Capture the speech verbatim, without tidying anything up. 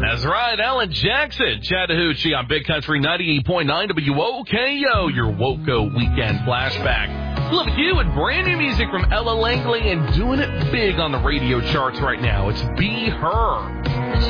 That's right, Alan Jackson, Chattahoochee on Big Country ninety-eight point nine W O K O, your WOKO Weekend Flashback. Love you with brand new music from Ella Langley and doing it big on the radio charts right now. It's Be Her.